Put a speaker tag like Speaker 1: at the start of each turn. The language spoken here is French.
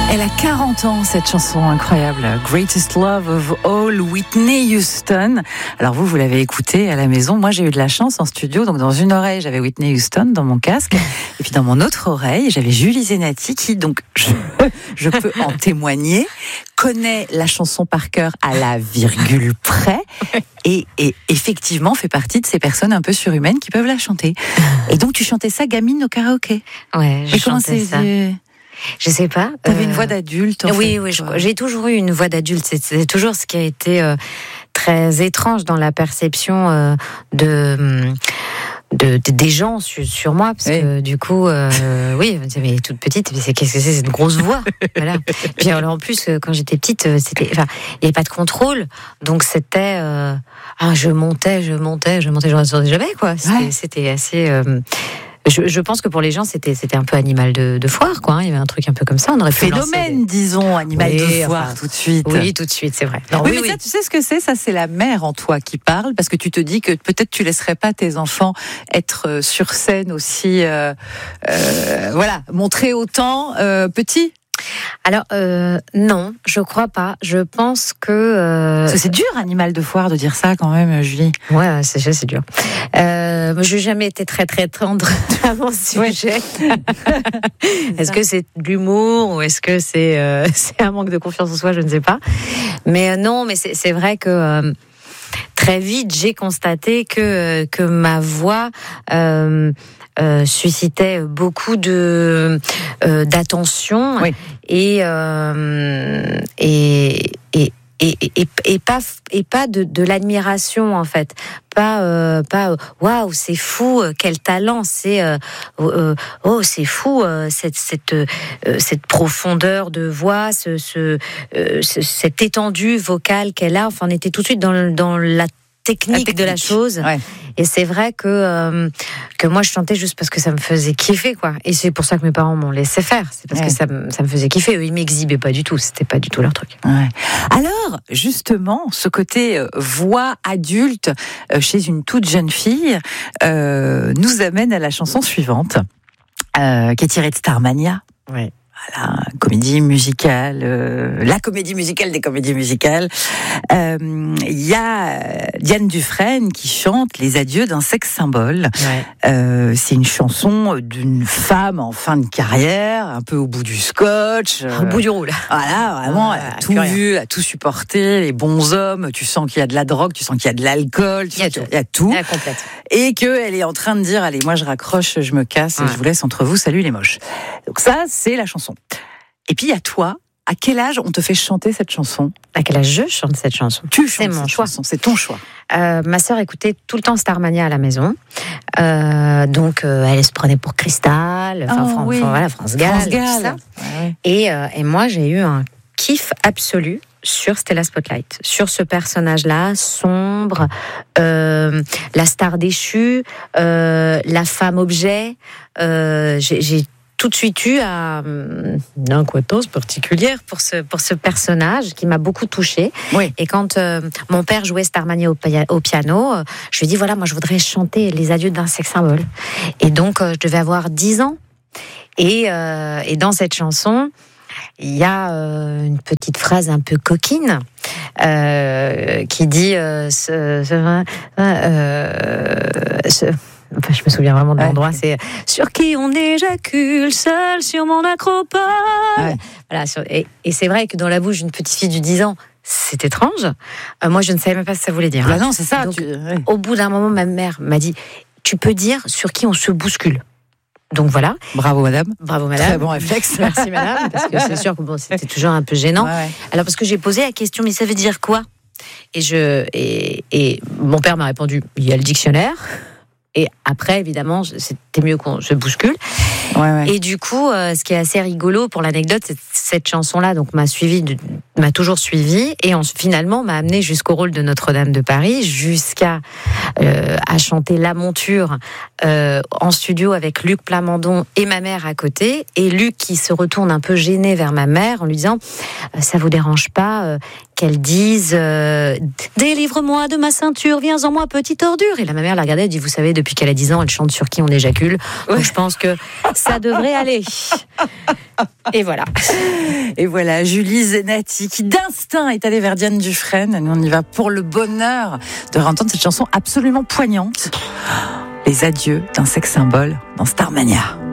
Speaker 1: Elle a 40 ans, cette chanson incroyable. Greatest Love of All, Whitney Houston. Alors vous l'avez écoutée à la maison. Moi, j'ai eu de la chance en studio. Donc, dans une oreille, j'avais Whitney Houston dans mon casque. Et puis, dans mon autre oreille, j'avais Julie Zenati qui, donc, je peux en témoigner, connaît la chanson par cœur à la virgule près. Et effectivement, fait partie de ces personnes un peu surhumaines qui peuvent la chanter. Et donc, tu chantais ça gamine au karaoké.
Speaker 2: Ouais, je chantais ça. Je sais pas.
Speaker 1: T'avais une voix d'adulte.
Speaker 2: Oui, j'ai toujours eu une voix d'adulte. C'est toujours ce qui a été très étrange dans la perception des gens sur moi, parce que du coup, oui, mais toute petite, mais qu'est-ce que c'est cette grosse voix, voilà. Puis alors en plus, quand j'étais petite, il n'y avait pas de contrôle, donc c'était, je montais, je ne redescendais jamais, quoi. C'était assez. Je pense que pour les gens, c'était un peu animal de foire, quoi. Il y avait un truc un peu comme ça. On aurait
Speaker 1: phénomène, disons, animal de foire, tout de suite.
Speaker 2: Oui, tout de suite, c'est vrai. Non,
Speaker 1: oui, mais ça, tu sais ce que c'est ? Ça, c'est la mère en toi qui parle, parce que tu te dis que peut-être tu laisserais pas tes enfants être sur scène aussi, montrer autant petits.
Speaker 2: Alors non, je crois pas. Je pense que
Speaker 1: c'est dur, animal de foire, de dire ça quand même, Julie.
Speaker 2: Ouais, c'est dur. Je n'ai jamais été très très tendre à mon sujet. Est-ce que c'est de l'humour ou est-ce que c'est un manque de confiance en soi ? Je ne sais pas. Mais non, mais c'est vrai que très vite j'ai constaté que ma voix suscitait beaucoup d'attention, oui. et pas de l'admiration, en fait, pas waouh, c'est fou, quel talent, c'est c'est fou, cette profondeur de voix, cette étendue vocale qu'elle a. Enfin, on était tout de suite dans la technique de la chose. Ouais. Et c'est vrai que moi je chantais juste parce que ça me faisait kiffer, quoi. Et c'est pour ça que mes parents m'ont laissé faire. C'est parce que ça me faisait kiffer. Eux, ils m'exhibaient pas du tout. C'était pas du tout leur truc.
Speaker 1: Ouais. Alors, justement, ce côté voix adulte chez une toute jeune fille nous amène à la chanson suivante, qui est tirée de Starmania.
Speaker 2: Ouais.
Speaker 1: Voilà, comédie musicale, la comédie musicale des comédies musicales. Il y a Diane Dufresne qui chante Les adieux d'un sexe symbole. Ouais. C'est une chanson d'une femme en fin de carrière, un peu au bout du scotch.
Speaker 2: Au bout du roule.
Speaker 1: Voilà, vraiment, elle a tout vu, elle a tout supporté, les bons hommes, tu sens qu'il y a de la drogue, tu sens qu'il y a de l'alcool, il y a tout. Et qu'elle est en train de dire, allez, moi je raccroche, je me casse, je vous laisse entre vous, salut les moches. Donc ça, c'est la chanson. Et puis, à toi, à quel âge on te fait chanter cette chanson ?
Speaker 2: À quel âge je chante cette chanson ?
Speaker 1: C'est mon choix. C'est ton choix.
Speaker 2: Ma sœur écoutait tout le temps Starmania à la maison. Donc, elle se prenait pour Cristal, France Gall. Tout ça. Ouais. Et moi, j'ai eu un kiff absolu sur Stella Spotlight, sur ce personnage-là, sombre, la star déchue, la femme objet. J'ai tout de suite eu une incohétence particulière pour ce personnage qui m'a beaucoup touchée. Oui. Et quand mon père jouait Starmania au piano, je lui ai dit, voilà, moi je voudrais chanter Les adieux d'un sexe symbole. Et donc, je devais avoir 10 ans. Et dans cette chanson, il y a une petite phrase un peu coquine qui dit... je me souviens vraiment de l'endroit, c'est sur qui on éjacule seul sur mon acropole. Ouais. Voilà, et c'est vrai que dans la bouche d'une petite fille de 10 ans, c'est étrange. Moi, je ne savais même pas ce que ça voulait dire.
Speaker 1: Bah non, c'est ça.
Speaker 2: Donc, au bout d'un moment, ma mère m'a dit, tu peux dire sur qui on se bouscule. Donc voilà.
Speaker 1: Bravo madame.
Speaker 2: Très bon réflexe. Merci madame, parce que c'est sûr que c'était toujours un peu gênant. Ouais. Alors parce que j'ai posé la question, mais ça veut dire quoi ? Et mon père m'a répondu, il y a le dictionnaire. Et après, évidemment, c'était mieux qu'on se bouscule. Ouais. Et du coup, ce qui est assez rigolo pour l'anecdote, c'est cette chanson-là, donc m'a toujours suivi et finalement m'a amené jusqu'au rôle de Notre-Dame de Paris, jusqu'à à chanter La Monture en studio avec Luc Plamondon et ma mère à côté. Et Luc qui se retourne un peu gêné vers ma mère en lui disant ça vous dérange pas qu'elle dise délivre-moi de ma ceinture, viens en moi petite ordure. Et la ma mère la regardait et dit vous savez depuis qu'elle a 10 ans elle chante sur qui on éjacule. Donc je pense que Ça devrait aller. Et voilà.
Speaker 1: Et voilà, Julie Zenati, qui d'instinct est allée vers Diane Dufresne. Nous, on y va pour le bonheur de réentendre cette chanson absolument poignante. Les adieux d'un sex symbole dans Starmania.